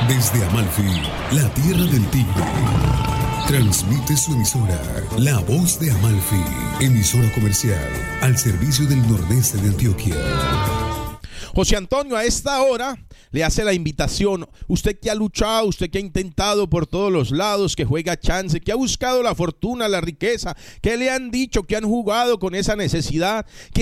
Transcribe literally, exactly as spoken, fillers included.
Desde Amalfi, la tierra del tigre, transmite su emisora, La Voz de Amalfi, emisora comercial al servicio del nordeste de Antioquia. José Antonio, a esta hora le hace la invitación. Usted que ha luchado, usted que ha intentado por todos los lados, que juega chance, que ha buscado la fortuna, la riqueza, que le han dicho, que han jugado con esa necesidad, que